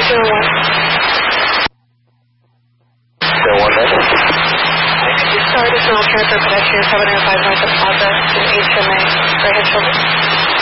Additional transfer pedestrian 705 north of Plaza to HMA, right hand shoulder.